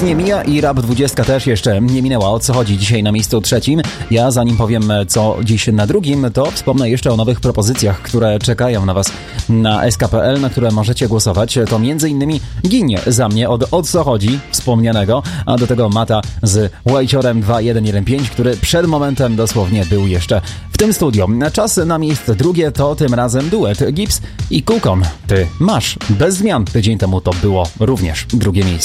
Gips nie mija i Rap 20 też jeszcze nie minęła. O co chodzi dzisiaj na miejscu trzecim? Ja zanim powiem co dziś na drugim, to wspomnę jeszcze o nowych propozycjach, które czekają na Was na sk.pl, na które możecie głosować. To m.in. Ginie za mnie od O co chodzi wspomnianego, a do tego Mata z Łajciorem 2115, który przed momentem dosłownie był jeszcze w tym studio. Czas na miejsce drugie to tym razem duet Gips i Kukon. Ty masz bez zmian. Tydzień temu to było również drugie miejsce.